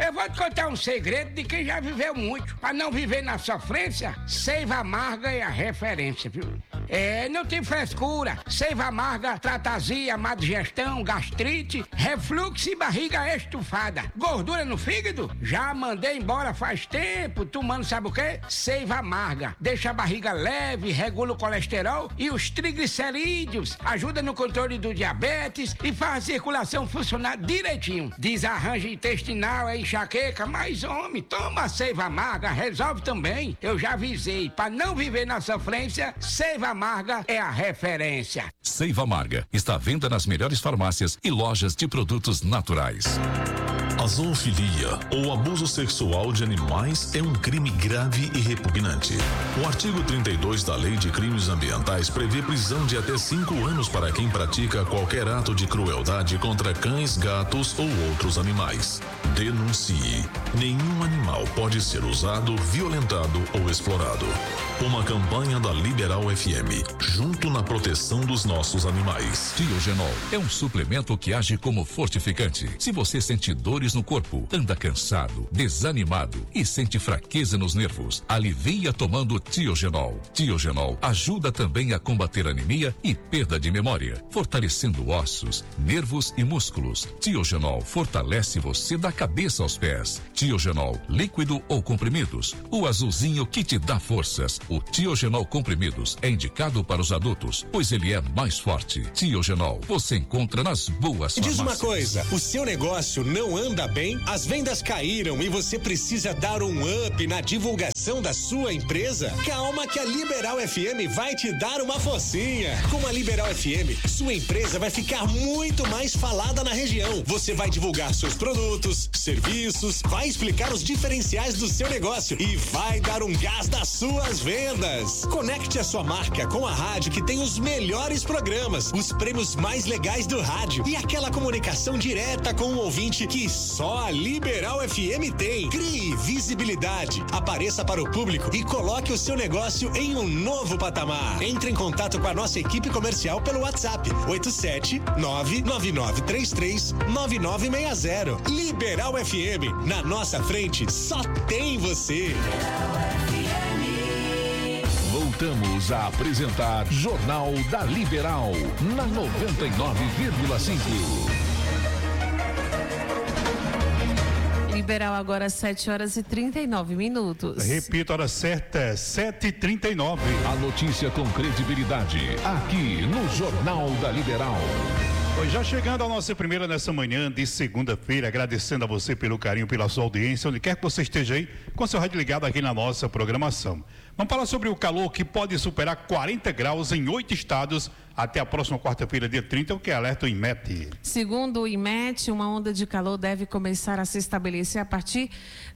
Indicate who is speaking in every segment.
Speaker 1: Eu vou te contar um segredo de quem já viveu muito. Pra não viver na sofrência, Seiva Amarga é a referência, viu? Não tem frescura. Seiva Amarga trata azia, má digestão, gastrite, refluxo e barriga estufada. Gordura no fígado? Já mandei embora faz tempo, tomando sabe o quê? Seiva Amarga. Deixa a barriga leve, regula o colesterol e os triglicerídeos, ajuda no controle do diabetes e faz a circulação funcionar direitinho. Desarranjo intestinal, enxaqueca, mas homem, toma Seiva Amarga, resolve também. Eu já avisei, pra não viver na sofrência, Seiva Amarga é a referência.
Speaker 2: Seiva Amarga está à venda nas melhores farmácias e lojas de produtos naturais.
Speaker 3: A zoofilia ou abuso sexual de animais é um crime grave e repugnante. O artigo 32 da Lei de Crimes Ambientais prevê prisão de até 5 anos para quem pratica qualquer ato de crueldade contra cães, gatos ou outros animais. Denuncie. Nenhum animal pode ser usado, violentado ou explorado. Uma campanha da Liberal FM, junto na proteção dos nossos animais.
Speaker 2: Tiogenol é um suplemento que age como fortificante. Se você sente dores no corpo, anda cansado, desanimado e sente fraqueza nos nervos, alivia tomando Tiogenol. Tiogenol ajuda também a combater anemia e perda de memória, fortalecendo ossos, nervos e músculos. Tiogenol fortalece você da cabeça aos pés. Tiogenol, líquido ou comprimidos, o azulzinho que te dá forças. O Tiogenol comprimidos é indicado para os adultos, pois ele é mais forte. Tiogenol, você encontra nas boas farmácias.
Speaker 4: Diz uma coisa, o seu negócio não anda bem? As vendas caíram e você precisa dar um up na divulgação da sua empresa? Calma que a Liberal FM vai te dar uma forcinha. Com a Liberal FM, sua empresa vai ficar muito mais falada na região. Você vai divulgar seus produtos, serviços, vai explicar os diferenciais do seu negócio e vai dar um gás nas suas vendas. Conecte a sua marca com a rádio que tem os melhores programas, os prêmios mais legais do rádio e aquela comunicação direta com o ouvinte que só a Liberal FM tem. Crie visibilidade, apareça para o público e coloque o seu negócio em um novo patamar. Entre em contato com a nossa equipe comercial pelo WhatsApp 87999339960. Liberal FM, na nossa frente só tem você.
Speaker 2: Voltamos a apresentar Jornal da Liberal na 99,5.
Speaker 5: Liberal agora 7h39.
Speaker 6: Repito, hora certa, 7h39.
Speaker 2: A notícia com credibilidade, aqui no Jornal da Liberal.
Speaker 6: Pois já chegando a nossa primeira nessa manhã de segunda-feira, agradecendo a você pelo carinho, pela sua audiência, onde quer que você esteja aí, com seu rádio ligado aqui na nossa programação. Vamos falar sobre o calor que pode superar 40 graus em 8 estados até a próxima quarta-feira, dia 30, o que alerta o INMET.
Speaker 5: Segundo o INMET, uma onda de calor deve começar a se estabelecer a partir,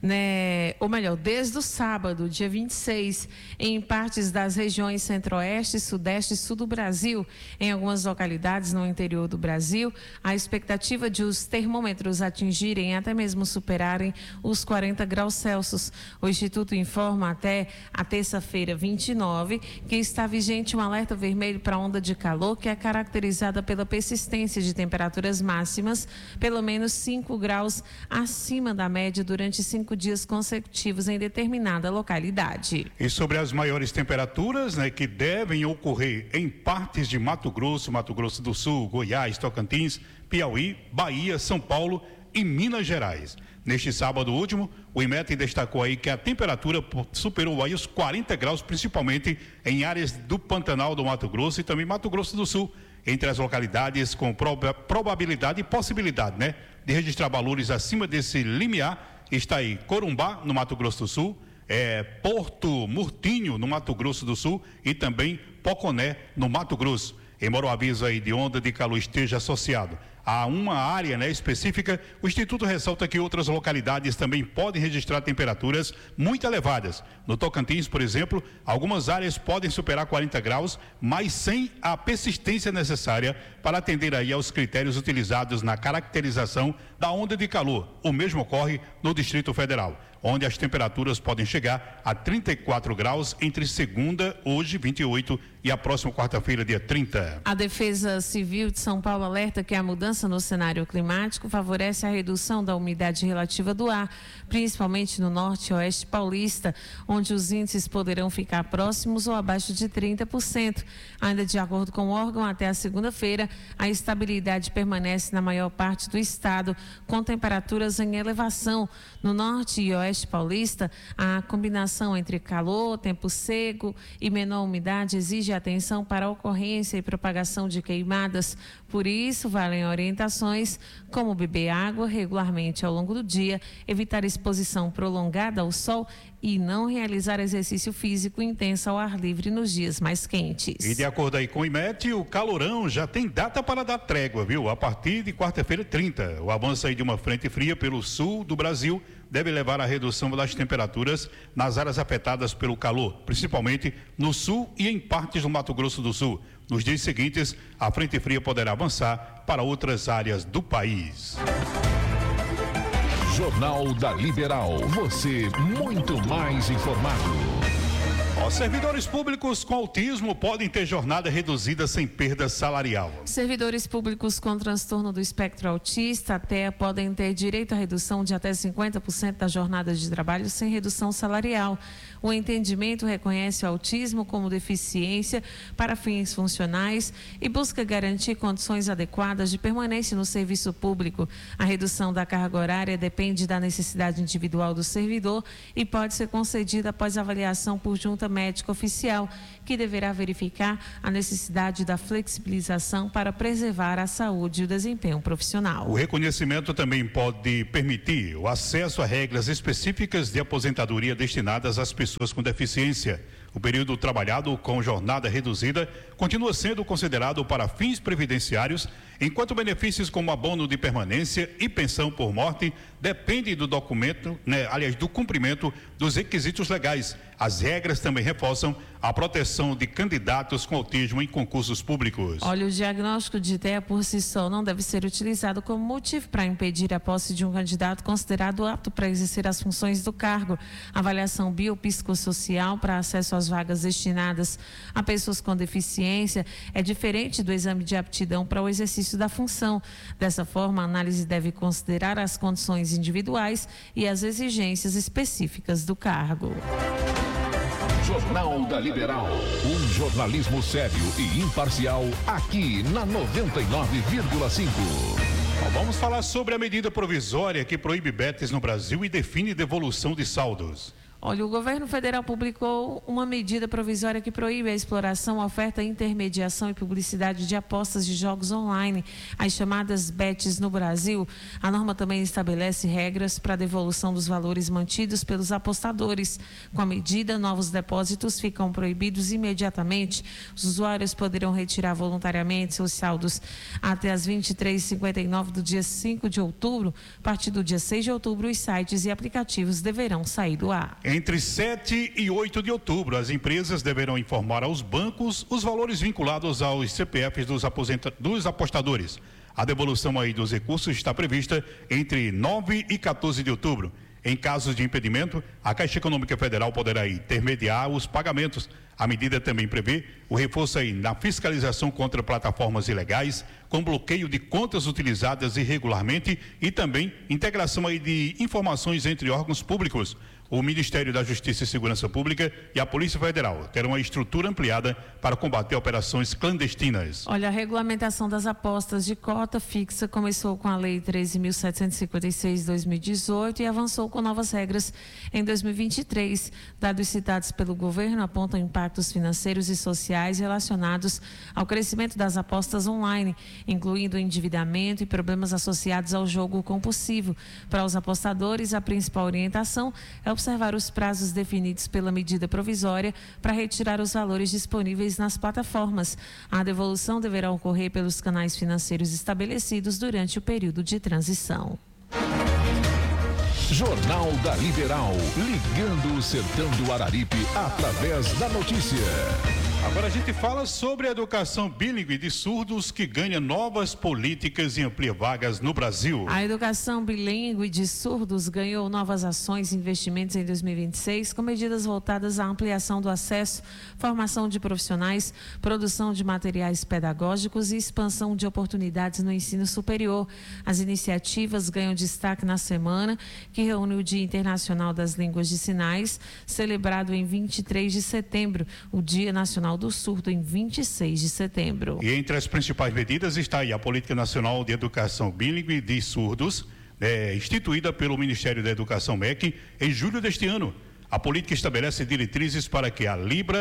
Speaker 5: desde o sábado, dia 26, em partes das regiões centro-oeste, sudeste e sul do Brasil. Em algumas localidades no interior do Brasil, a expectativa de os termômetros atingirem, até mesmo superarem os 40 graus Celsius. O Instituto informa até a terça-feira, 29, que está vigente um alerta vermelho para onda de calor, que é caracterizada pela persistência de temperaturas máximas, pelo menos 5 graus acima da média durante 5 dias consecutivos em determinada localidade.
Speaker 6: E sobre as maiores temperaturas, que devem ocorrer em partes de Mato Grosso do Sul, Goiás, Tocantins, Piauí, Bahia, São Paulo e Minas Gerais. Neste sábado último, o INMET destacou aí que a temperatura superou aí os 40 graus, principalmente em áreas do Pantanal do Mato Grosso e também Mato Grosso do Sul, entre as localidades com probabilidade e possibilidade, de registrar valores acima desse limiar. Está aí Corumbá, no Mato Grosso do Sul, Porto Murtinho, no Mato Grosso do Sul, e também Poconé, no Mato Grosso. Embora o aviso aí de onda de calor esteja associado a uma área específica, o Instituto ressalta que outras localidades também podem registrar temperaturas muito elevadas. No Tocantins, por exemplo, algumas áreas podem superar 40 graus, mas sem a persistência necessária para atender aí aos critérios utilizados na caracterização da onda de calor. O mesmo ocorre no Distrito Federal, onde as temperaturas podem chegar a 34 graus entre segunda, hoje 28, e a próxima quarta-feira, dia 30.
Speaker 5: A Defesa Civil de São Paulo alerta que a mudança mudança no cenário climático favorece a redução da umidade relativa do ar, principalmente no norte e oeste paulista, onde os índices poderão ficar próximos ou abaixo de 30%. Ainda de acordo com o órgão, até a segunda-feira, a estabilidade permanece na maior parte do estado, com temperaturas em elevação. No norte e oeste paulista, a combinação entre calor, tempo seco e menor umidade exige atenção para a ocorrência e propagação de queimadas. Por isso, valem orientações como beber água regularmente ao longo do dia, evitar exposição prolongada ao sol e não realizar exercício físico intenso ao ar livre nos dias mais quentes.
Speaker 6: E de acordo aí com o IMET, o calorão já tem data para dar trégua, viu? A partir de quarta-feira 30. O avanço aí de uma frente fria pelo sul do Brasil deve levar à redução das temperaturas nas áreas afetadas pelo calor, principalmente no sul e em partes do Mato Grosso do Sul. Nos dias seguintes, a frente fria poderá avançar para outras áreas do país.
Speaker 2: Jornal da Liberal. Você muito mais informado.
Speaker 6: Os servidores públicos com autismo podem ter jornada reduzida sem perda salarial.
Speaker 5: Servidores públicos com transtorno do espectro autista, até podem ter direito à redução de até 50% da jornada de trabalho sem redução salarial. O entendimento reconhece o autismo como deficiência para fins funcionais e busca garantir condições adequadas de permanência no serviço público. A redução da carga horária depende da necessidade individual do servidor e pode ser concedida após avaliação por junta médica oficial, que deverá verificar a necessidade da flexibilização para preservar a saúde e o desempenho profissional.
Speaker 6: O reconhecimento também pode permitir o acesso a regras específicas de aposentadoria destinadas às pessoas com deficiência. O período trabalhado com jornada reduzida continua sendo considerado para fins previdenciários, enquanto benefícios como abono de permanência e pensão por morte dependem do do cumprimento dos requisitos legais. As regras também reforçam a proteção de candidatos com autismo em concursos públicos.
Speaker 5: Olha, o diagnóstico de TEA por si só não deve ser utilizado como motivo para impedir a posse de um candidato considerado apto para exercer as funções do cargo. A avaliação biopsicossocial para acesso às vagas destinadas a pessoas com deficiência é diferente do exame de aptidão para o exercício da função. Dessa forma, a análise deve considerar as condições individuais e as exigências específicas do cargo.
Speaker 2: Jornal da Liberal. Um jornalismo sério e imparcial aqui na 99,5.
Speaker 6: Vamos falar sobre a medida provisória que proíbe betes no Brasil e define devolução de saldos.
Speaker 5: Olha, o governo federal publicou uma medida provisória que proíbe a exploração, oferta, intermediação e publicidade de apostas de jogos online, as chamadas bets no Brasil. A norma também estabelece regras para a devolução dos valores mantidos pelos apostadores. Com a medida, novos depósitos ficam proibidos imediatamente. Os usuários poderão retirar voluntariamente seus saldos até as 23h59 do dia 5 de outubro. A partir do dia 6 de outubro, os sites e aplicativos deverão sair do ar.
Speaker 6: Entre 7 e 8 de outubro, as empresas deverão informar aos bancos os valores vinculados aos CPFs dos apostadores. A devolução aí dos recursos está prevista entre 9 e 14 de outubro. Em casos de impedimento, a Caixa Econômica Federal poderá intermediar os pagamentos. A medida também prevê o reforço aí na fiscalização contra plataformas ilegais, com bloqueio de contas utilizadas irregularmente e também integração aí de informações entre órgãos públicos. O Ministério da Justiça e Segurança Pública e a Polícia Federal terão uma estrutura ampliada para combater operações clandestinas.
Speaker 5: Olha, a regulamentação das apostas de cota fixa começou com a Lei 13.756/2018 e avançou com novas regras em 2023. Dados citados pelo governo apontam impactos financeiros e sociais relacionados ao crescimento das apostas online, incluindo endividamento e problemas associados ao jogo compulsivo. Para os apostadores, a principal orientação é observar os prazos definidos pela medida provisória para retirar os valores disponíveis nas plataformas. A devolução deverá ocorrer pelos canais financeiros estabelecidos durante o período de transição.
Speaker 2: Jornal da Liberal, ligando o sertão do Araripe através da notícia.
Speaker 6: Agora a gente fala sobre a educação bilíngue de surdos que ganha novas políticas e amplia vagas no Brasil.
Speaker 5: A educação bilíngue de surdos ganhou novas ações e investimentos em 2026 com medidas voltadas à ampliação do acesso, formação de profissionais, produção de materiais pedagógicos e expansão de oportunidades no ensino superior. As iniciativas ganham destaque na semana que reúne o Dia Internacional das Línguas de Sinais, celebrado em 23 de setembro, o Dia Nacional do Surdo em 26 de setembro.
Speaker 6: E entre as principais medidas está aí a Política Nacional de Educação Bilíngue de Surdos, instituída pelo Ministério da Educação, MEC, em julho deste ano. A política estabelece diretrizes para que a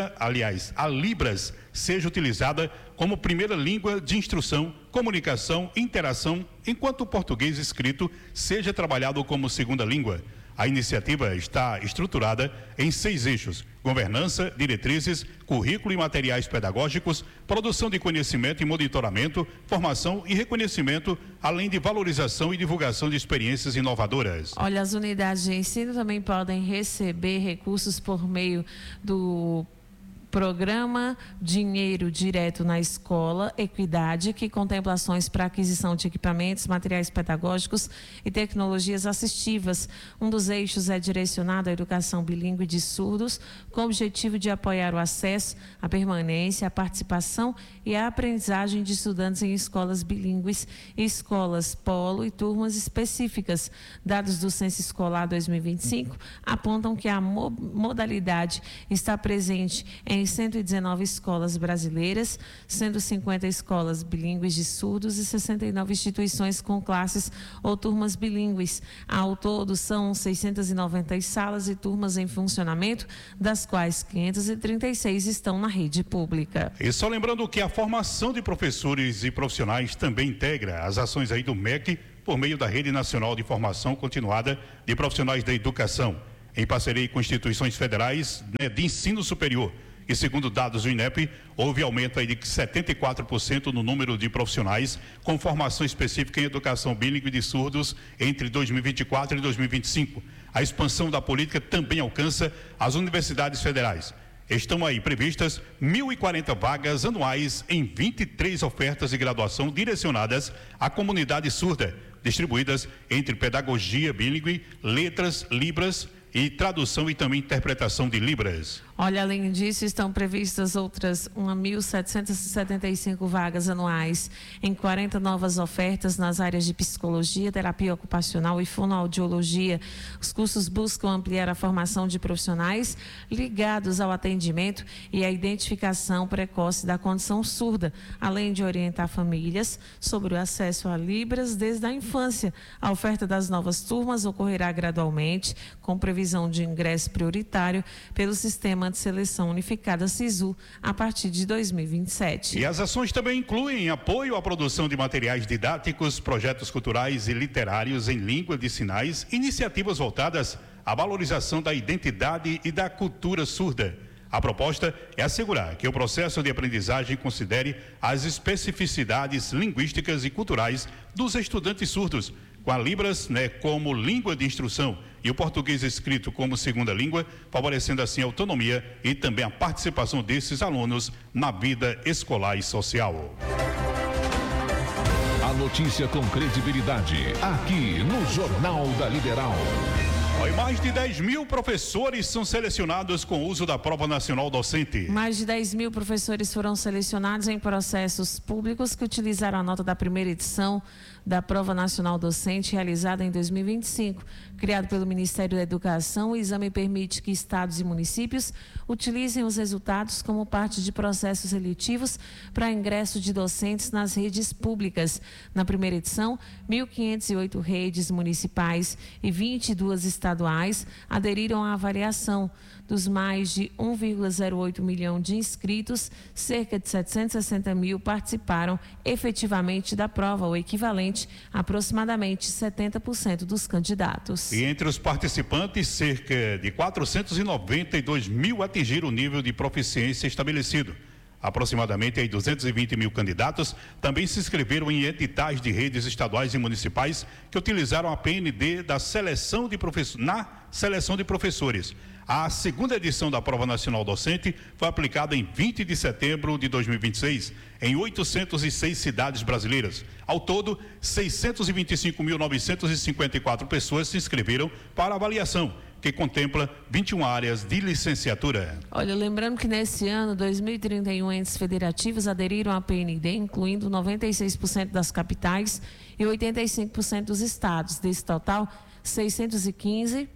Speaker 6: Libras seja utilizada como primeira língua de instrução, comunicação, interação, enquanto o português escrito seja trabalhado como segunda língua. A iniciativa está estruturada em 6 eixos: governança, diretrizes, currículo e materiais pedagógicos, produção de conhecimento e monitoramento, formação e reconhecimento, além de valorização e divulgação de experiências inovadoras.
Speaker 5: Olha, as unidades de ensino também podem receber recursos por meio do Programa Dinheiro Direto na Escola, Equidade, que contempla ações para aquisição de equipamentos, materiais pedagógicos e tecnologias assistivas. Um dos eixos é direcionado à educação bilíngue de surdos, com o objetivo de apoiar o acesso, a permanência, a participação e a aprendizagem de estudantes em escolas bilíngues, escolas polo e turmas específicas. Dados do Censo Escolar 2025 apontam que a modalidade está presente em 119 escolas brasileiras, sendo 50 escolas bilíngues de surdos e 69 instituições com classes ou turmas bilíngues. Ao todo, são 690 salas e turmas em funcionamento, das quais 536 estão na rede pública.
Speaker 6: E só lembrando que a formação de professores e profissionais também integra as ações aí do MEC por meio da Rede Nacional de Formação Continuada de Profissionais da Educação, em parceria com instituições federais de ensino superior. E segundo dados do INEP, houve aumento aí de 74% no número de profissionais com formação específica em educação bilíngue de surdos entre 2024 e 2025. A expansão da política também alcança as universidades federais. Estão aí previstas 1.040 vagas anuais em 23 ofertas de graduação direcionadas à comunidade surda, distribuídas entre pedagogia bilíngue, letras, libras e tradução e também interpretação de Libras.
Speaker 5: Olha, além disso, estão previstas outras 1.775 vagas anuais em 40 novas ofertas nas áreas de psicologia, terapia ocupacional e fonoaudiologia. Os cursos buscam ampliar a formação de profissionais ligados ao atendimento e à identificação precoce da condição surda, além de orientar famílias sobre o acesso a Libras desde a infância. A oferta das novas turmas ocorrerá gradualmente, com previsão de ingresso prioritário pelo Sistema de Seleção Unificada SISU a partir de 2027.
Speaker 6: E as ações também incluem apoio à produção de materiais didáticos, projetos culturais e literários em língua de sinais, iniciativas voltadas à valorização da identidade e da cultura surda. A proposta é assegurar que o processo de aprendizagem considere as especificidades linguísticas e culturais dos estudantes surdos, com a Libras como língua de instrução e o português escrito como segunda língua, favorecendo assim a autonomia e também a participação desses alunos na vida escolar e social.
Speaker 2: A notícia com credibilidade, aqui no Jornal da Liberal.
Speaker 6: Mais de 10 mil professores são selecionados com o uso da Prova Nacional Docente.
Speaker 5: Mais de 10 mil professores foram selecionados em processos públicos que utilizaram a nota da primeira edição da Prova Nacional Docente realizada em 2025. Criado pelo Ministério da Educação, o exame permite que estados e municípios utilizem os resultados como parte de processos seletivos para ingresso de docentes nas redes públicas. Na primeira edição, 1.508 redes municipais e 22 estaduais aderiram à avaliação. Dos mais de 1,08 milhão de inscritos, cerca de 760 mil participaram efetivamente da prova, o equivalente a aproximadamente 70% dos candidatos.
Speaker 6: E entre os participantes, cerca de 492 mil atingiram o nível de proficiência estabelecido. Aproximadamente 220 mil candidatos também se inscreveram em editais de redes estaduais e municipais que utilizaram a PND na seleção de professores. A segunda edição da Prova Nacional Docente foi aplicada em 20 de setembro de 2026, em 806 cidades brasileiras. Ao todo, 625.954 pessoas se inscreveram para avaliação, que contempla 21 áreas de licenciatura.
Speaker 5: Olha, lembrando que nesse ano, 2031 entes federativos aderiram à PND, incluindo 96% das capitais e 85% dos estados. Desse total, 615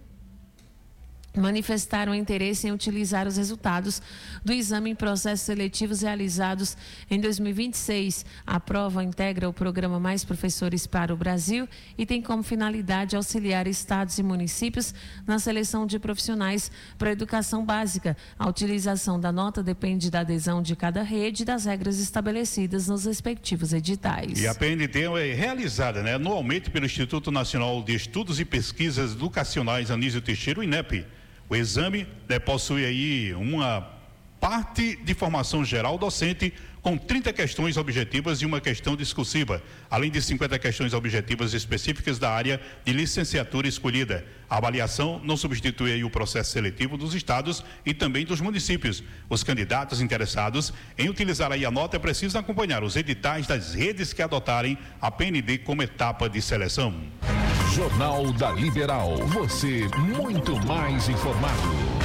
Speaker 5: manifestaram interesse em utilizar os resultados do exame em processos seletivos realizados em 2026. A prova integra o programa Mais Professores para o Brasil e tem como finalidade auxiliar estados e municípios na seleção de profissionais para a educação básica. A utilização da nota depende da adesão de cada rede e das regras estabelecidas nos respectivos editais.
Speaker 6: E a PND é realizada, anualmente pelo Instituto Nacional de Estudos e Pesquisas Educacionais Anísio Teixeira, o INEP. O exame possui aí uma parte de formação geral docente com 30 questões objetivas e uma questão discursiva, além de 50 questões objetivas específicas da área de licenciatura escolhida. A avaliação não substitui aí o processo seletivo dos estados e também dos municípios. Os candidatos interessados em utilizar aí a nota precisam acompanhar os editais das redes que adotarem a PND como etapa de seleção.
Speaker 2: Jornal da Liberal. Você muito mais informado.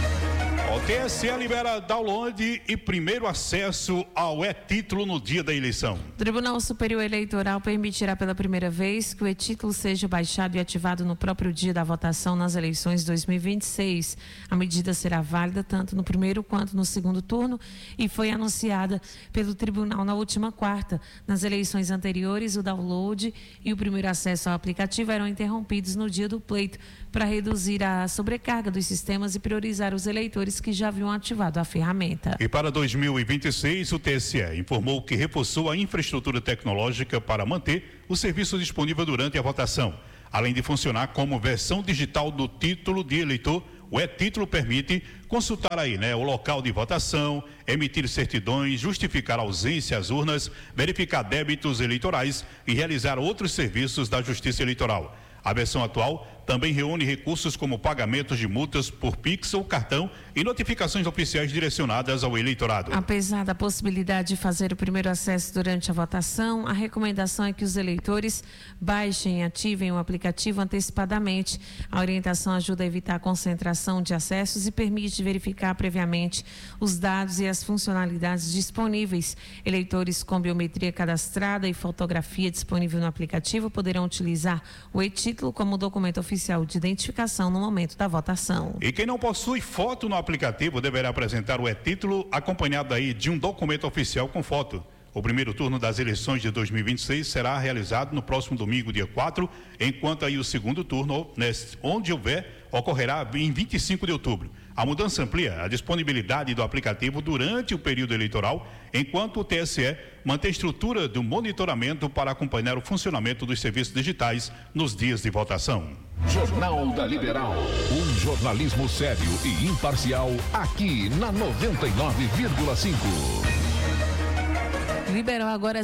Speaker 6: O TSE libera download e primeiro acesso ao e-título no dia da eleição.
Speaker 5: O Tribunal Superior Eleitoral permitirá pela primeira vez que o e-título seja baixado e ativado no próprio dia da votação nas eleições 2026. A medida será válida tanto no primeiro quanto no segundo turno e foi anunciada pelo Tribunal na última quarta. Nas eleições anteriores, o download e o primeiro acesso ao aplicativo eram interrompidos no dia do pleito para reduzir a sobrecarga dos sistemas e priorizar os eleitores que já haviam ativado a ferramenta.
Speaker 6: E para 2026, o TSE informou que reforçou a infraestrutura tecnológica para manter o serviço disponível durante a votação. Além de funcionar como versão digital do título de eleitor, o e-título permite consultar aí, o local de votação, emitir certidões, justificar ausência às urnas, verificar débitos eleitorais e realizar outros serviços da Justiça Eleitoral. A versão atual também reúne recursos como pagamentos de multas por Pix ou cartão e notificações oficiais direcionadas ao eleitorado.
Speaker 5: Apesar da possibilidade de fazer o primeiro acesso durante a votação, a recomendação é que os eleitores baixem e ativem o aplicativo antecipadamente. A orientação ajuda a evitar a concentração de acessos e permite verificar previamente os dados e as funcionalidades disponíveis. Eleitores com biometria cadastrada e fotografia disponível no aplicativo poderão utilizar o e-título como documento oficial de identificação no momento da votação.
Speaker 6: E quem não possui foto no aplicativo deverá apresentar o e-título acompanhado aí de um documento oficial com foto. O primeiro turno das eleições de 2026 será realizado no próximo domingo, dia 4, enquanto aí o segundo turno, onde houver, ocorrerá em 25 de outubro. A mudança amplia a disponibilidade do aplicativo durante o período eleitoral, enquanto o TSE mantém a estrutura do monitoramento para acompanhar o funcionamento dos serviços digitais nos dias de votação.
Speaker 2: Jornal da Liberal. Um jornalismo sério e imparcial aqui na 99,5.
Speaker 5: Liberal agora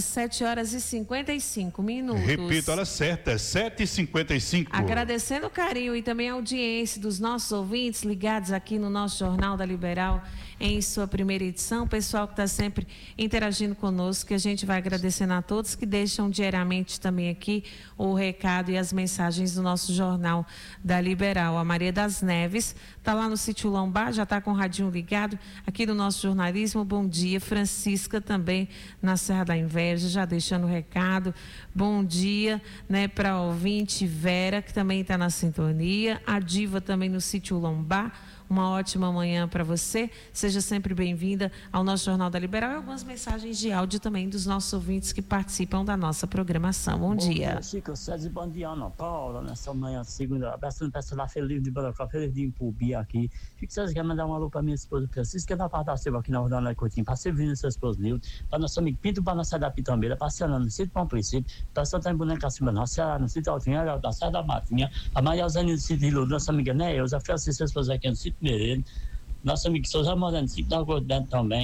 Speaker 5: 7h55.
Speaker 6: Repito, hora certa, 7h55.
Speaker 5: Agradecendo o carinho e também a audiência dos nossos ouvintes ligados aqui no nosso Jornal da Liberal em sua primeira edição, o pessoal que está sempre interagindo conosco, que a gente vai agradecendo a todos que deixam diariamente também aqui o recado e as mensagens do nosso Jornal da Liberal. A Maria das Neves está lá no Sítio Lombar, já está com o radinho ligado aqui no nosso jornalismo. Bom dia. Francisca também na Serra da Inveja, já deixando o recado. Bom dia, para a ouvinte Vera, que também está na sintonia. A Diva também no Sítio Lombar. Uma ótima manhã para você. Seja sempre bem-vinda ao nosso Jornal da Liberal e algumas mensagens de áudio também dos nossos ouvintes que participam da nossa programação. Bom dia.
Speaker 7: Chico, César, bom dia, Ana Paula, nessa manhã segunda, abraçando o pessoal da Feliz de Borocó, Feliz de Impubia aqui. Chico, César, quer mandar um alô para minha esposa Francisca, da parte da Silva aqui na Rodana Coutinho, para servir sua esposa Nildo, para nosso amigo Pinto Banassé da Pitambeira, para Ciana no Sítio Pão Princípio, para Santa Boneca Cima, na Ceará, no Sítio Altinha, da Serra da Matinha, a Maria Eusênia do Sítio Rio, nossa amiga Neuza, a Francisca, sua esposa aqui no Sítio Mereiro, nosso amigo Souza Moreno, Sítio da Gordente também,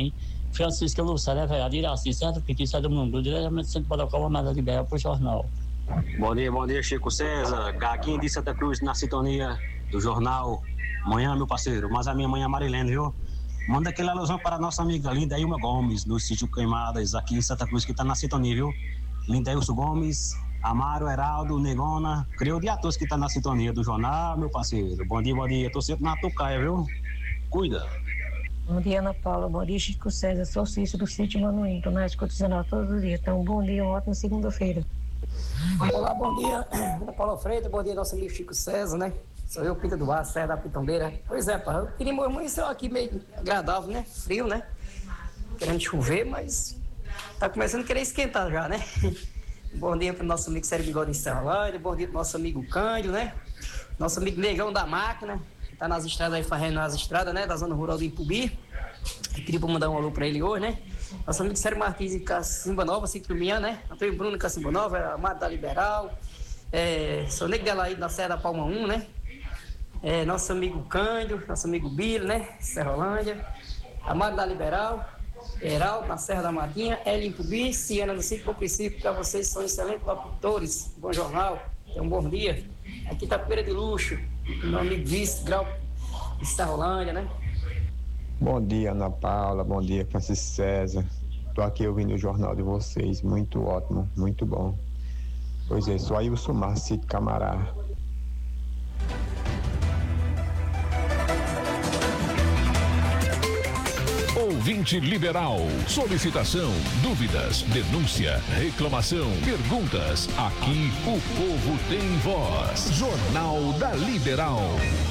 Speaker 7: Francisco Lucélia, velho, Iraci, certo? Piqui, sai do mundo, diretamente do Centro Bodocó, mas libera pro jornal.
Speaker 8: Bom dia, Chico César, Gaguinho de Santa Cruz, na sintonia do jornal Manhã, meu parceiro. Mas a minha mãe é Marilene, viu? Manda aquele alusão para a nossa amiga Lindeilma Gomes, do sítio Queimadas, aqui em Santa Cruz, que tá na sintonia, viu? Lindeilson Gomes, Amaro, Heraldo, Negona, creio de atores que tá na sintonia do jornal, meu parceiro. Bom dia, tô sempre na tocaia, viu? Cuida.
Speaker 9: Bom dia, Ana Paula. Bom dia, Chico César. Sou Cícero do sítio Manuim. Estou na escutando todos os dias. Então, bom dia, uma ótima segunda-feira.
Speaker 10: Olá, bom dia, Ana Paula Freitas. Bom dia, nosso amigo Chico César, né? Sou eu, Pinta do Ar, Serra da Pitombeira. Pois é, pá, eu queria amanhecer aqui meio agradável, né? Frio, né? Querendo chover, mas tá começando a querer esquentar já, né? Bom dia para o nosso amigo Sérgio Bigode em Serralândia. Bom dia para o nosso amigo Cândido, né? Nosso amigo Negão da Máquina. Tá nas estradas aí, fazendo as estradas, né? Da zona rural do Ipubi. Eu queria mandar um alô para ele hoje, né? Nosso amigo Sérgio Martins de Cacimba Nova, Ciclo Minha, né? Antônio Bruno de Cacimba Nova, Amado da Liberal. Sou Nego Delaíde da Serra da Palma 1, né? Nosso amigo Cândido, nosso amigo Biro, né? Serrolândia. Amado da Liberal. Heraldo, na Serra da Matinha, Hélio Impubi, Ciana do Ciclo Princípio, para vocês são excelentes locutores, bom jornal, tenham um bom dia. Aqui tá Feira de Luxo, meu amigo Vice, Grau, Estarolândia, né?
Speaker 11: Bom dia, Ana Paula, bom dia, Francisco César. Estou aqui ouvindo o jornal de vocês, muito ótimo, muito bom. Pois é, sou Ailson Márcio de Camará.
Speaker 2: Ouvinte Liberal. Solicitação, dúvidas, denúncia, reclamação, perguntas. Aqui o povo tem voz. Jornal da Liberal.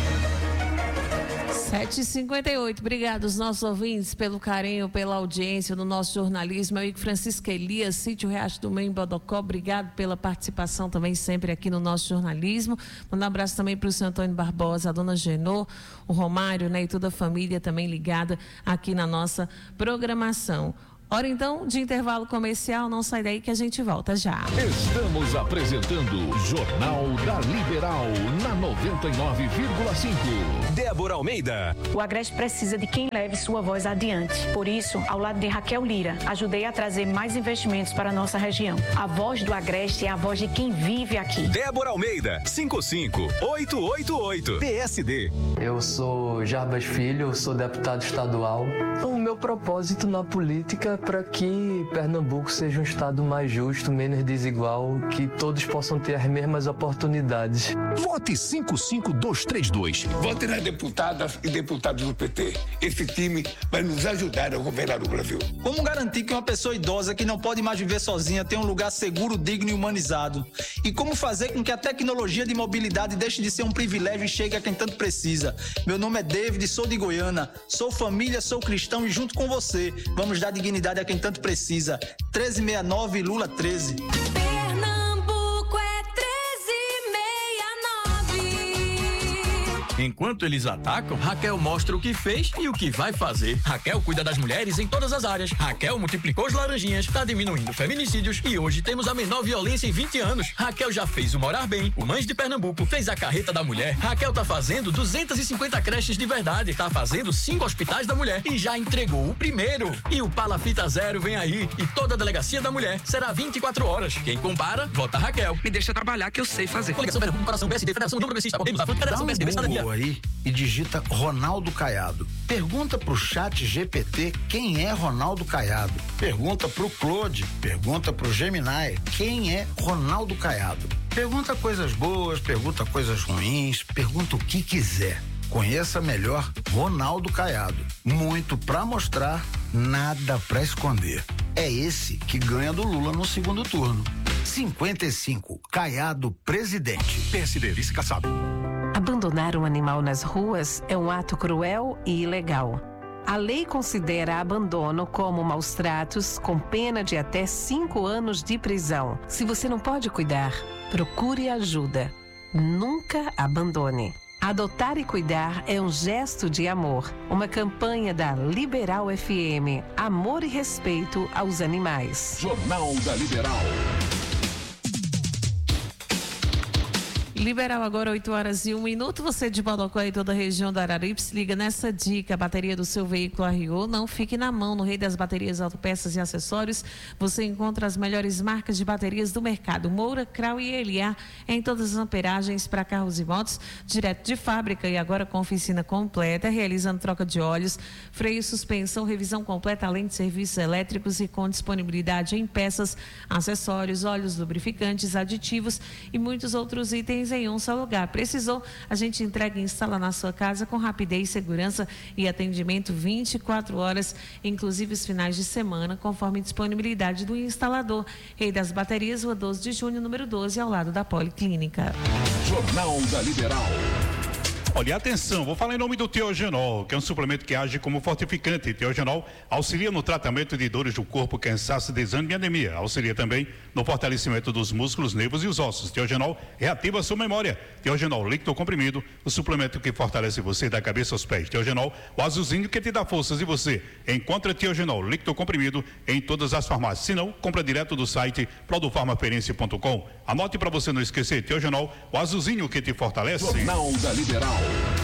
Speaker 5: 7h58, obrigado aos nossos ouvintes pelo carinho, pela audiência do nosso jornalismo. Meu amigo Francisco Elias, sítio Riacho do Meio em Bodocó, obrigado pela participação também sempre aqui no nosso jornalismo. Manda um abraço também para o senhor Antônio Barbosa, a dona Genô, o Romário, né, e toda a família também ligada aqui na nossa programação. Hora então de intervalo comercial, não sai daí que a gente volta já.
Speaker 2: Estamos apresentando Jornal da Liberal na 99,5.
Speaker 12: Débora Almeida.
Speaker 13: O Agreste precisa de quem leve sua voz adiante. Por isso, ao lado de Raquel Lira, ajudei a trazer mais investimentos para a nossa região. A voz do Agreste é a voz de quem vive aqui.
Speaker 12: Débora Almeida, 55888. PSD.
Speaker 14: Eu sou Jarbas Filho, sou deputado estadual. O meu propósito na política para que Pernambuco seja um estado mais justo, menos desigual, que todos possam ter as mesmas oportunidades.
Speaker 12: Vote 55232.
Speaker 15: Vote nas deputadas e deputados do PT. Esse time vai nos ajudar a governar o Brasil.
Speaker 16: Como garantir que uma pessoa idosa que não pode mais viver sozinha tenha um lugar seguro, digno e humanizado? E como fazer com que a tecnologia de mobilidade deixe de ser um privilégio e chegue a quem tanto precisa? Meu nome é David, sou de Goiânia, sou família, sou cristão e junto com você vamos dar dignidade a quem tanto precisa. 1369 Lula 13.
Speaker 17: Pernambuco é 1369.
Speaker 18: Enquanto eles atacam, Raquel mostra o que fez e o que vai fazer. Raquel cuida das mulheres em todas as áreas. Raquel multiplicou as laranjinhas, tá diminuindo feminicídios e hoje temos a menor violência em 20 anos. Raquel já fez o Morar Bem, o Mães de Pernambuco, fez a Carreta da Mulher. Raquel tá fazendo 250 creches de verdade, tá fazendo 5 hospitais da mulher e já entregou o primeiro. E o Palafita Zero vem aí e toda a delegacia da mulher será 24 horas. Quem compara, vota Raquel.
Speaker 19: Me deixa trabalhar que eu sei fazer.
Speaker 18: Coligação Pernambuco, Comparação PSD, Federação do Progressista, Podemos, Afro, Federação PSD, Cidadania.
Speaker 20: Aí e digita Ronaldo Caiado. Pergunta pro chat GPT quem é Ronaldo Caiado. Pergunta pro Claude, pergunta pro Gemini quem é Ronaldo Caiado. Pergunta coisas boas, pergunta coisas ruins, pergunta o que quiser. Conheça melhor Ronaldo Caiado. Muito pra mostrar, nada pra esconder. É esse que ganha do Lula no segundo turno. 55, Caiado presidente.
Speaker 12: PSD, vice Kassab.
Speaker 21: Abandonar um animal nas ruas é um ato cruel e ilegal. A lei considera abandono como maus tratos, com pena de até 5 anos de prisão. Se você não pode cuidar, procure ajuda. Nunca abandone. Adotar e cuidar é um gesto de amor. Uma campanha da Liberal FM. Amor e respeito aos animais.
Speaker 2: Jornal da Liberal.
Speaker 5: Liberal agora 8h01. Você de Bodocó e toda a região da Araripe, se liga nessa dica. A bateria do seu veículo arriou, não fique na mão. No Rei das Baterias, Autopeças e Acessórios, você encontra as melhores marcas de baterias do mercado. Moura, Krau e Eliar, em todas as amperagens para carros e motos, direto de fábrica e agora com oficina completa, realizando troca de óleos, freio, suspensão, revisão completa, além de serviços elétricos e com disponibilidade em peças, acessórios, óleos, lubrificantes, aditivos e muitos outros itens em um só lugar. Precisou? A gente entrega e instala na sua casa com rapidez, segurança e atendimento 24 horas, inclusive os finais de semana, conforme disponibilidade do instalador. Rei das Baterias, Rua 12 de Junho, número 12, ao lado da Policlínica.
Speaker 12: Jornal da Liberal.
Speaker 6: Olha, atenção, vou falar em nome do Teogenol, que é um suplemento que age como fortificante. Teogenol auxilia no tratamento de dores do corpo, cansaço, desânimo e anemia. Auxilia também no fortalecimento dos músculos, nervos e os ossos. Teogenol reativa a sua memória. Teogenol líquido comprimido, o suplemento que fortalece você da cabeça aos pés. Teogenol, o azulzinho que te dá forças. E você encontra Teogenol líquido comprimido em todas as farmácias. Se não, compra direto do site produfarmaferense.com. Anote para você não esquecer, Teogenol, o azulzinho que te fortalece.
Speaker 12: Jornal da Liberal.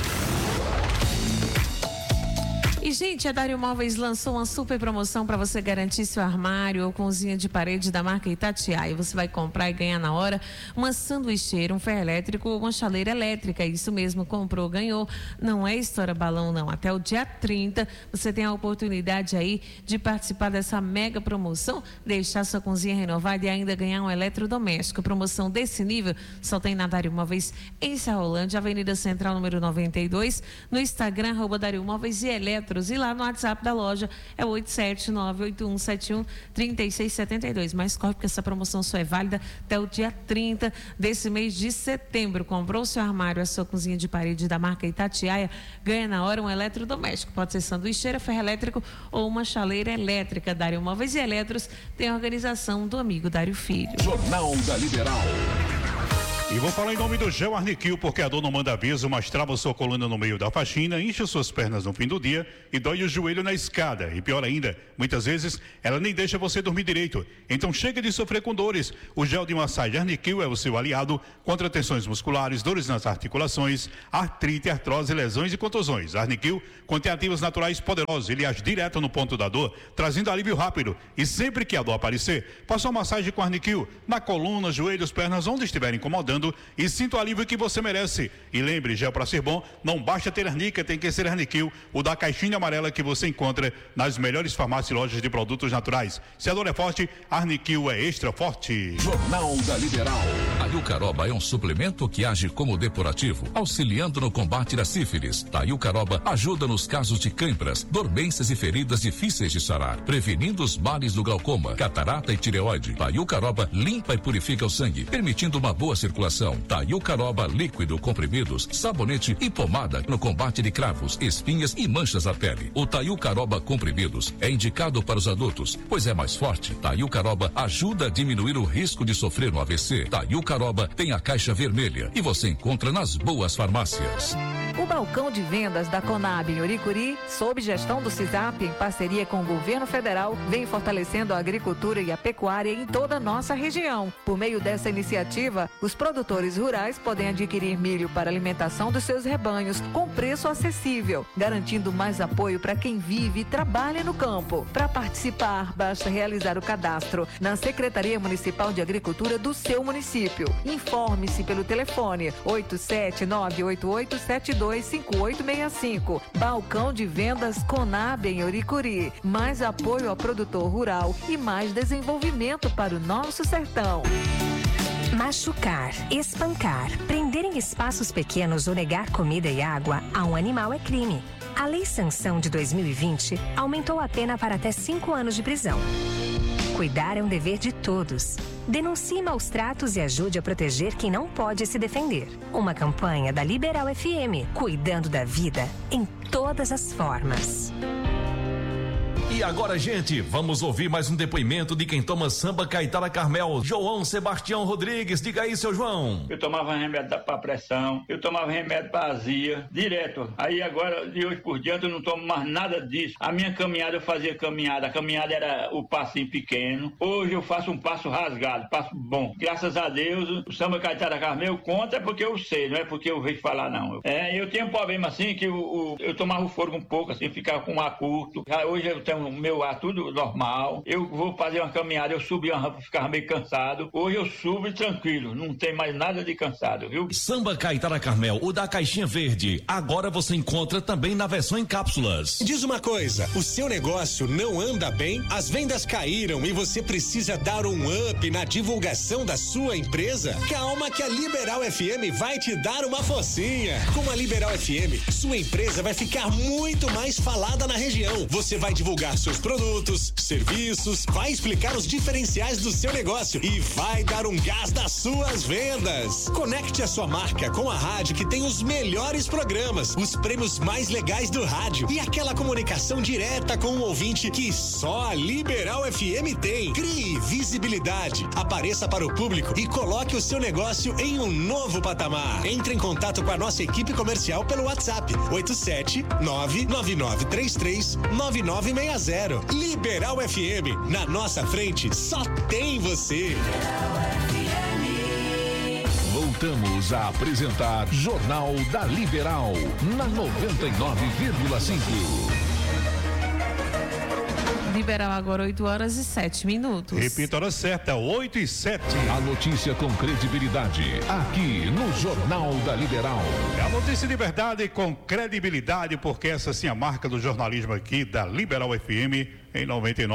Speaker 5: E, gente, a Dário Móveis lançou uma super promoção para você garantir seu armário ou cozinha de parede da marca Itatiaia. Você vai comprar e ganhar na hora uma sanduicheira, um ferro elétrico ou uma chaleira elétrica. Isso mesmo, comprou, ganhou. Não é história balão, não. Até o dia 30, você tem a oportunidade aí de participar dessa mega promoção, deixar sua cozinha renovada e ainda ganhar um eletrodoméstico. Promoção desse nível só tem na Dário Móveis em Serrolândia, Avenida Central, número 92, no Instagram, @Dário Móveis e Eletro. E lá no WhatsApp da loja é 87981713672. Mas corre, porque essa promoção só é válida até o dia 30 desse mês de setembro. Comprou o seu armário, a sua cozinha de parede da marca Itatiaia, ganha na hora um eletrodoméstico. Pode ser sanduicheira, ferro elétrico ou uma chaleira elétrica. Dário Móveis e Eletros tem a organização do amigo Dário Filho.
Speaker 12: Jornal da Liberal.
Speaker 6: E vou falar em nome do Gel Arniquil, porque a dor não manda aviso, mas trava sua coluna no meio da faxina, incha suas pernas no fim do dia e dói o joelho na escada. E pior ainda, muitas vezes ela nem deixa você dormir direito. Então chega de sofrer com dores. O gel de massagem Arniquil é o seu aliado contra tensões musculares, dores nas articulações, artrite, artrose, lesões e contusões. Arniquil contém ativos naturais poderosos. Ele age direto no ponto da dor, trazendo alívio rápido. E sempre que a dor aparecer, faça uma massagem com Arniquil na coluna, joelhos, pernas, onde estiver incomodando, e sinta o alívio que você merece. E lembre, gel para ser bom, não basta ter Arnica, tem que ser Arniquil, o da caixinha amarela que você encontra nas melhores farmácias e lojas de produtos naturais. Se a dor é forte, Arniquil é extra forte.
Speaker 12: Jornal da Liberal.
Speaker 2: A Iucaroba é um suplemento que age como depurativo, auxiliando no combate da sífilis. A Iucaroba ajuda nos casos de cãibras, dormências e feridas difíceis de sarar, prevenindo os males do glaucoma, catarata e tireoide. A Iucaroba limpa e purifica o sangue, permitindo uma boa circulação. Iucaroba líquido, comprimidos, sabonete e pomada no combate de cravos, espinhas e manchas na pele. O Iucaroba comprimidos é indicado para os adultos, pois é mais forte. Iucaroba ajuda a diminuir o risco de sofrer um AVC. Iucaroba tem a caixa vermelha e você encontra nas boas farmácias.
Speaker 19: O balcão de vendas da Conab em Oricuri, sob gestão do CISAP, em parceria com o governo federal, vem fortalecendo a agricultura e a pecuária em toda a nossa região. Por meio dessa iniciativa, os produtores rurais podem adquirir milho para alimentação dos seus rebanhos com preço acessível, garantindo mais apoio para quem vive e trabalha no campo. Para participar, basta realizar o cadastro na Secretaria Municipal de Agricultura do seu município. Informe-se pelo telefone 87988725865. Balcão de vendas Conab em Oricuri. Mais apoio ao produtor rural e mais desenvolvimento para o nosso sertão.
Speaker 22: Machucar, espancar, prender em espaços pequenos ou negar comida e água a um animal é crime. A Lei Sanção de 2020 aumentou a pena para até 5 anos de prisão. Cuidar é um dever de todos. Denuncie maus tratos e ajude a proteger quem não pode se defender. Uma campanha da Liberal FM, cuidando da vida em todas as formas.
Speaker 1: E agora, gente, vamos ouvir mais um depoimento de quem toma samba Caetara Carmel, João Sebastião Rodrigues. Diga aí, seu João.
Speaker 3: Eu tomava remédio para pressão, eu tomava remédio para azia, direto. Aí agora, de hoje por diante, eu não tomo mais nada disso. A minha caminhada, eu fazia caminhada, a caminhada era o passinho pequeno. Hoje eu faço um passo rasgado, passo bom. Graças a Deus, o samba Caetara Carmel conta porque eu sei, não é porque eu vejo falar, não. Eu tinha um problema assim, que eu tomava o fôlego um pouco, assim, ficava com o ar curto. Hoje eu tenho o meu ar tudo normal. Eu vou fazer uma caminhada, eu subi uma rampa, ficava meio cansado. Hoje eu subo tranquilo, não tem mais nada de cansado, viu?
Speaker 1: Samba Caetara Carmel, o da caixinha verde. Agora você encontra também na versão em cápsulas.
Speaker 4: Diz uma coisa, o seu negócio não anda bem? As vendas caíram e você precisa dar um up na divulgação da sua empresa? Calma que a Liberal FM vai te dar uma forcinha. Com a Liberal FM, sua empresa vai ficar muito mais falada na região. Você vai divulgar seus produtos, serviços, vai explicar os diferenciais do seu negócio e vai dar um gás nas suas vendas. Conecte a sua marca com a rádio que tem os melhores programas, os prêmios mais legais do rádio e aquela comunicação direta com o ouvinte que só a Liberal FM tem. Crie visibilidade, apareça para o público e coloque o seu negócio em um novo patamar. Entre em contato com a nossa equipe comercial pelo WhatsApp 87999339960. Liberal FM, na nossa frente só tem você.
Speaker 12: Voltamos a apresentar Jornal da Liberal na 99,5.
Speaker 5: Liberal agora 8h07.
Speaker 6: Repita a hora certa, 8h07.
Speaker 12: A notícia com credibilidade, aqui no Jornal da Liberal.
Speaker 6: É a notícia de verdade com credibilidade, porque essa sim é a marca do jornalismo aqui da Liberal FM em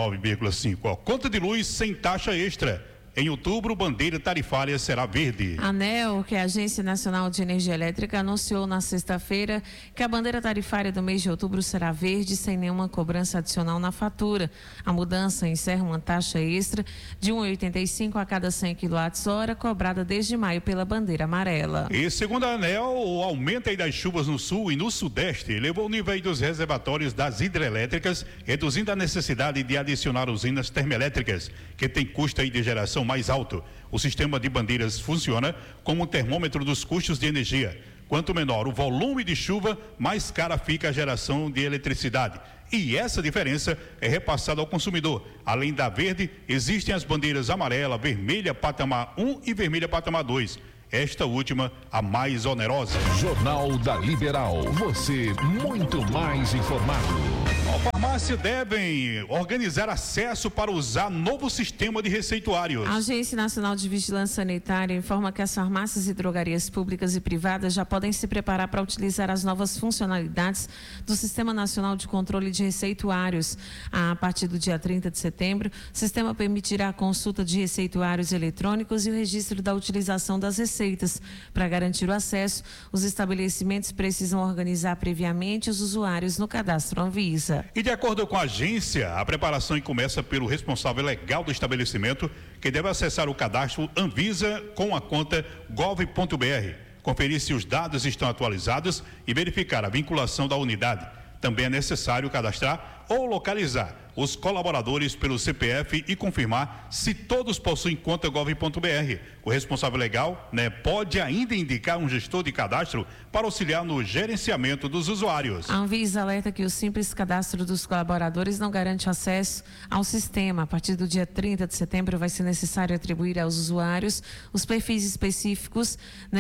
Speaker 6: 99,5. Conta de luz sem taxa extra. Em outubro, bandeira tarifária será verde.
Speaker 5: A ANEEL, que é a Agência Nacional de Energia Elétrica, anunciou na sexta-feira que a bandeira tarifária do mês de outubro será verde, sem nenhuma cobrança adicional na fatura. A mudança encerra uma taxa extra de R$ 1,85 a cada 100 kWh, cobrada desde maio pela bandeira amarela.
Speaker 6: E segundo a ANEEL, o aumento das chuvas no sul e no sudeste levou o nível dos reservatórios das hidrelétricas, reduzindo a necessidade de adicionar usinas termoelétricas, que tem custo de geração mais alto. O sistema de bandeiras funciona como um termômetro dos custos de energia. Quanto menor o volume de chuva, mais cara fica a geração de eletricidade. E essa diferença é repassada ao consumidor. Além da verde, existem as bandeiras amarela, vermelha, patamar 1 e vermelha, patamar 2. Esta última, a mais onerosa.
Speaker 12: Jornal da Liberal. Você muito mais informado.
Speaker 6: A farmácia devem organizar acesso para usar novo sistema de receituários.
Speaker 5: A Agência Nacional de Vigilância Sanitária informa que as farmácias e drogarias públicas e privadas já podem se preparar para utilizar as novas funcionalidades do Sistema Nacional de Controle de Receituários. A partir do dia 30 de setembro, o sistema permitirá a consulta de receituários eletrônicos e o registro da utilização das receitas. Para garantir o acesso, os estabelecimentos precisam organizar previamente os usuários no cadastro Anvisa.
Speaker 6: E de acordo com a agência, a preparação começa pelo responsável legal do estabelecimento, que deve acessar o cadastro Anvisa com a conta gov.br, conferir se os dados estão atualizados e verificar a vinculação da unidade. Também é necessário cadastrar ou localizar os colaboradores pelo CPF e confirmar se todos possuem conta gov.br. O responsável legal, pode ainda indicar um gestor de cadastro para auxiliar no gerenciamento dos usuários.
Speaker 5: A Anvisa alerta que o simples cadastro dos colaboradores não garante acesso ao sistema. A partir do dia 30 de setembro vai ser necessário atribuir aos usuários os perfis específicos,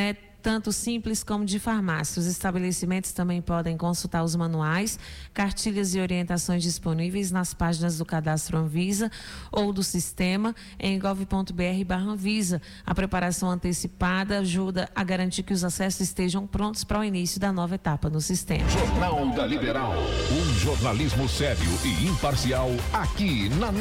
Speaker 5: tanto simples como de farmácia. Os estabelecimentos também podem consultar os manuais, cartilhas e orientações disponíveis nas páginas do cadastro Anvisa ou do sistema em gov.br/Anvisa. A preparação antecipada ajuda a garantir que os acessos estejam prontos para o início da nova etapa no sistema.
Speaker 12: Jornal da Liberal, um jornalismo sério e imparcial aqui na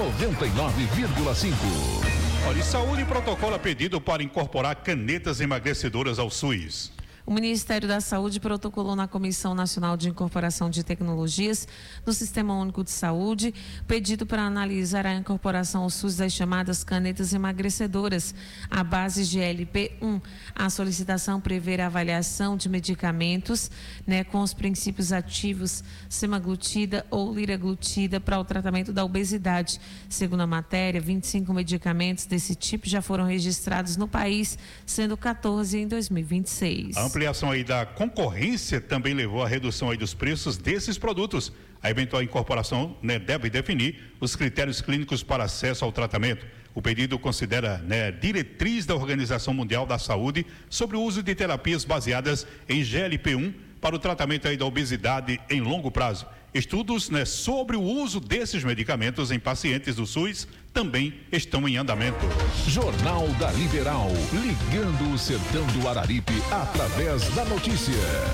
Speaker 12: 99,5.
Speaker 6: Olha, e saúde protocola pedido para incorporar canetas emagrecedoras ao SUS.
Speaker 5: O Ministério da Saúde protocolou na Comissão Nacional de Incorporação de Tecnologias do Sistema Único de Saúde pedido para analisar a incorporação ao SUS das chamadas canetas emagrecedoras à base de GLP-1. A solicitação prevê a avaliação de medicamentos, com os princípios ativos semaglutida ou liraglutida para o tratamento da obesidade. Segundo a matéria, 25 medicamentos desse tipo já foram registrados no país, sendo 14 em 2026.
Speaker 6: A ampliação aí da concorrência também levou à redução aí dos preços desses produtos. A eventual incorporação deve definir os critérios clínicos para acesso ao tratamento. O pedido considera diretriz da Organização Mundial da Saúde sobre o uso de terapias baseadas em GLP-1 para o tratamento aí da obesidade em longo prazo. Estudos sobre o uso desses medicamentos em pacientes do SUS também estão em andamento.
Speaker 12: Jornal da Liberal, ligando o sertão do Araripe através da notícia.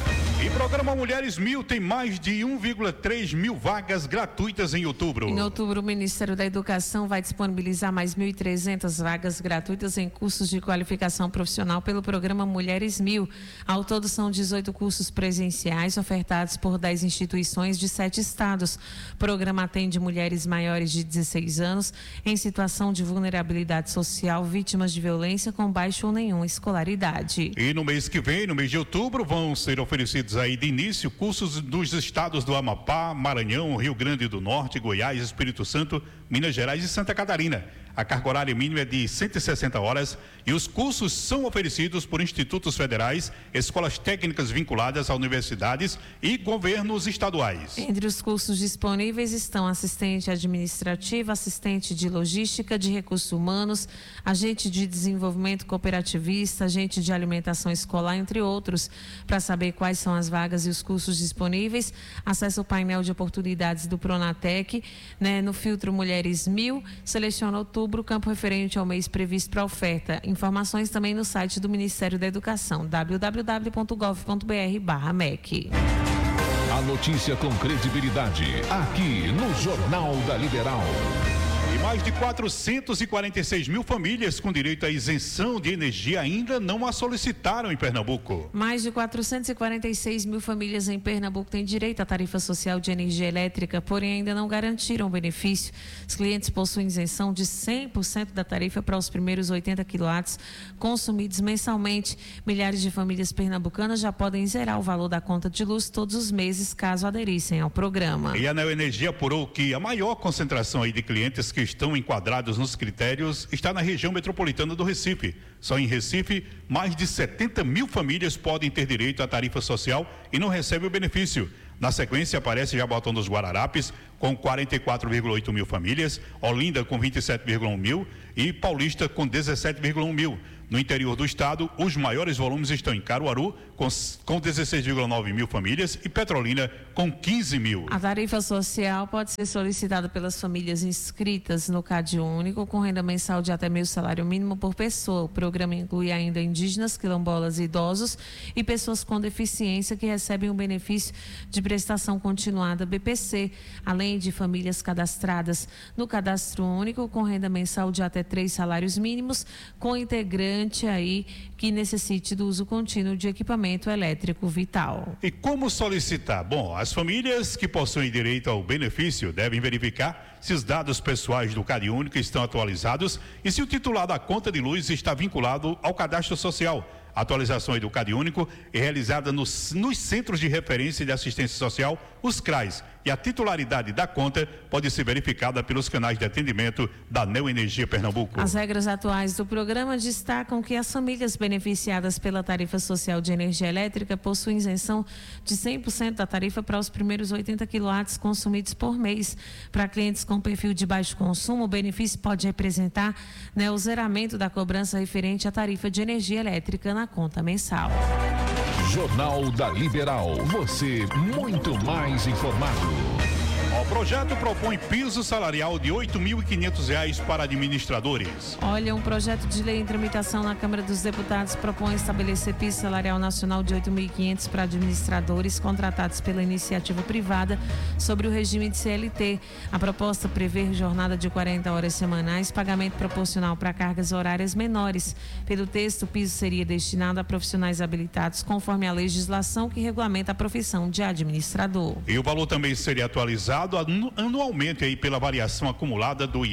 Speaker 6: E programa Mulheres 1000 tem mais de 1,3 mil vagas gratuitas em outubro.
Speaker 5: Em outubro, o Ministério da Educação vai disponibilizar mais 1.300 vagas gratuitas em cursos de qualificação profissional pelo programa Mulheres 1000. Ao todo, são 18 cursos presenciais ofertados por 10 instituições de 7 estados. O programa atende mulheres maiores de 16 anos em situação de vulnerabilidade social, vítimas de violência com baixa ou nenhuma escolaridade.
Speaker 6: E no mês que vem, no mês de outubro, vão ser oferecidos aí de início cursos dos estados do Amapá, Maranhão, Rio Grande do Norte, Goiás, Espírito Santo, Minas Gerais e Santa Catarina. A carga horária mínima é de 160 horas e os cursos são oferecidos por institutos federais, escolas técnicas vinculadas a universidades e governos estaduais.
Speaker 5: Entre os cursos disponíveis estão assistente administrativa, assistente de logística, de recursos humanos, agente de desenvolvimento cooperativista, agente de alimentação escolar, entre outros. Para saber quais são as vagas e os cursos disponíveis, acesse o painel de oportunidades do Pronatec, no filtro Mulheres 1000, seleciona outubro, campo referente ao mês previsto para oferta. Informações também no site do Ministério da Educação, www.gov.br/MEC.
Speaker 12: A notícia com credibilidade, aqui no Jornal da Liberal.
Speaker 6: E mais de 446 mil famílias com direito à isenção de energia ainda não a solicitaram em Pernambuco.
Speaker 5: Mais de 446 mil famílias em Pernambuco têm direito à tarifa social de energia elétrica, porém ainda não garantiram o benefício. Os clientes possuem isenção de 100% da tarifa para os primeiros 80 quilowatts consumidos mensalmente. Milhares de famílias pernambucanas já podem zerar o valor da conta de luz todos os meses, caso aderissem ao programa.
Speaker 6: E a Neoenergia apurou que a maior concentração aí de clientes que estão enquadrados nos critérios está na região metropolitana do Recife. Só em Recife, mais de 70 mil famílias podem ter direito à tarifa social e não recebem o benefício. Na sequência, aparece Jabotão dos Guararapes, com 44,8 mil famílias, Olinda com 27,1 mil e Paulista com 17,1 mil. No interior do estado, os maiores volumes estão em Caruaru, com 16,9 mil famílias, e Petrolina, com 15 mil.
Speaker 5: A tarifa social pode ser solicitada pelas famílias inscritas no CadÚnico, com renda mensal de até meio salário mínimo por pessoa. O programa inclui ainda indígenas, quilombolas, idosos e pessoas com deficiência que recebem o benefício de prestação continuada BPC, além de famílias cadastradas no Cadastro Único, com renda mensal de até 3 salários mínimos, com integrante aí que necessite do uso contínuo de equipamento elétrico vital.
Speaker 6: E como solicitar? Bom, as famílias que possuem direito ao benefício devem verificar se os dados pessoais do CadÚnico estão atualizados e se o titular da conta de luz está vinculado ao cadastro social. A atualização do CadÚnico é realizada nos Centros de Referência de Assistência Social, os CRAs, e a titularidade da conta pode ser verificada pelos canais de atendimento da Neoenergia Pernambuco.
Speaker 5: As regras atuais do programa destacam que as famílias beneficiadas pela tarifa social de energia elétrica possuem isenção de 100% da tarifa para os primeiros 80 quilowatts consumidos por mês. Para clientes com perfil de baixo consumo, o benefício pode representar o zeramento da cobrança referente à tarifa de energia elétrica na conta mensal.
Speaker 12: Jornal da Liberal, você muito mais informado.
Speaker 6: O projeto propõe piso salarial de R$ 8.500 para administradores.
Speaker 5: Olha, um projeto de lei em tramitação na Câmara dos Deputados propõe estabelecer piso salarial nacional de R$ 8.500 para administradores contratados pela iniciativa privada sobre o regime de CLT. A proposta prevê jornada de 40 horas semanais, pagamento proporcional para cargas horárias menores. Pelo texto, o piso seria destinado a profissionais habilitados conforme a legislação que regulamenta a profissão de administrador.
Speaker 6: E o valor também seria atualizado anualmente aí pela variação acumulada do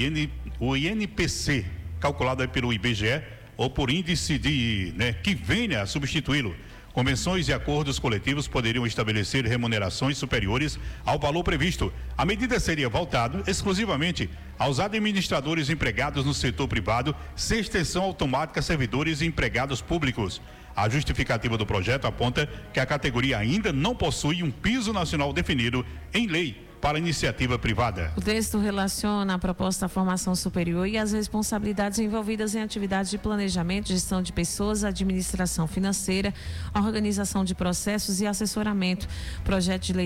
Speaker 6: INPC, calculada pelo IBGE ou por índice que venha a substituí-lo. Convenções e acordos coletivos poderiam estabelecer remunerações superiores ao valor previsto. A medida seria voltada exclusivamente aos administradores empregados no setor privado, sem extensão automática a servidores e empregados públicos. A justificativa do projeto aponta que a categoria ainda não possui um piso nacional definido em lei para iniciativa privada.
Speaker 5: O texto relaciona a proposta à formação superior e as responsabilidades envolvidas em atividades de planejamento, gestão de pessoas, administração financeira, organização de processos e assessoramento. O projeto de lei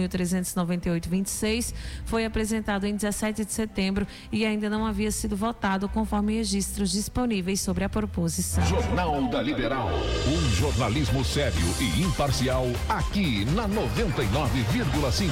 Speaker 5: 5.398/26 foi apresentado em 17 de setembro e ainda não havia sido votado conforme registros disponíveis sobre a proposição.
Speaker 12: Jornal da Liberal, um jornalismo sério e imparcial aqui na 99,5.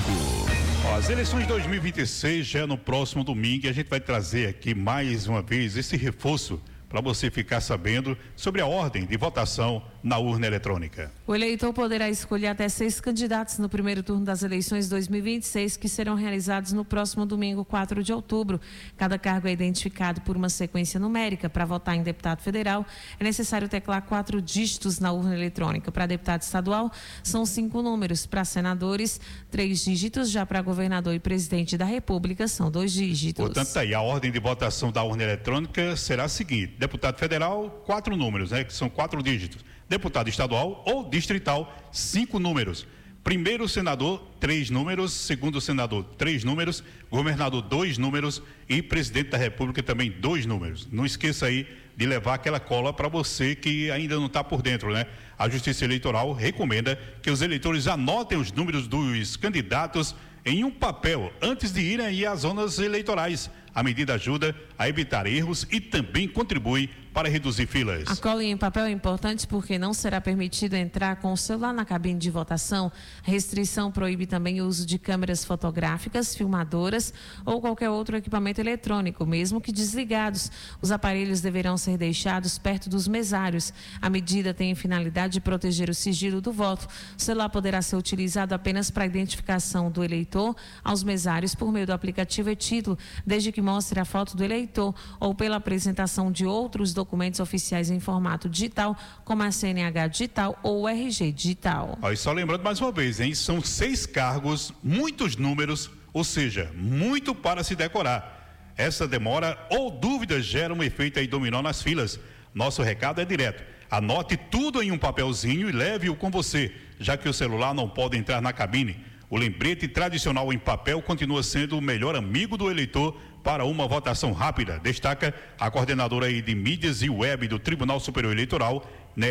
Speaker 6: As eleições de 2026 já é no próximo domingo e a gente vai trazer aqui mais uma vez esse reforço para você ficar sabendo sobre a ordem de votação na urna eletrônica.
Speaker 5: O eleitor poderá escolher até 6 candidatos no primeiro turno das eleições 2026, que serão realizados no próximo domingo, 4 de outubro. Cada cargo é identificado por uma sequência numérica. Para votar em deputado federal, é necessário teclar 4 dígitos na urna eletrônica. Para deputado estadual, são 5 números. Para senadores, 3 dígitos. Já para governador e presidente da República, são 2 dígitos.
Speaker 6: Portanto, aí a ordem de votação da urna eletrônica será a seguinte: deputado federal, 4 números, que são 4 dígitos. Deputado estadual ou distrital, 5 números. Primeiro senador, 3 números. Segundo senador, 3 números. Governador, 2 números. E presidente da República também 2 números. Não esqueça aí de levar aquela cola para você que ainda não está por dentro, né? A Justiça Eleitoral recomenda que os eleitores anotem os números dos candidatos em um papel antes de irem aí às zonas eleitorais. A medida ajuda a evitar erros e também contribui para reduzir filas.
Speaker 5: A cola em papel é importante porque não será permitido entrar com o celular na cabine de votação. A restrição proíbe também o uso de câmeras fotográficas, filmadoras ou qualquer outro equipamento eletrônico, mesmo que desligados. Os aparelhos deverão ser deixados perto dos mesários. A medida tem a finalidade de proteger o sigilo do voto. O celular poderá ser utilizado apenas para a identificação do eleitor aos mesários por meio do aplicativo e-título, desde que mostre a foto do eleitor ou pela apresentação de outros documentos oficiais em formato digital, como a CNH digital ou o RG digital.
Speaker 6: E só lembrando mais uma vez, são 6 cargos, muitos números, ou seja, muito para se decorar. Essa demora ou dúvidas gera um efeito aí dominó nas filas. Nosso recado é direto: anote tudo em um papelzinho e leve-o com você, já que o celular não pode entrar na cabine. O lembrete tradicional em papel continua sendo o melhor amigo do eleitor para uma votação rápida, destaca a coordenadora aí de mídias e web do Tribunal Superior Eleitoral,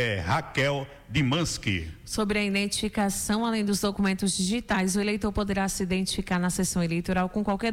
Speaker 6: Raquel Dimansky.
Speaker 5: Sobre a identificação, além dos documentos digitais, o eleitor poderá se identificar na sessão eleitoral com qualquer